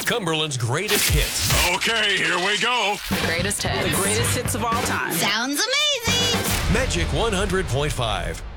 Cumberland's greatest hits. Okay, here we go. The greatest hits. The greatest hits of all time. Sounds amazing. Magic 100.5.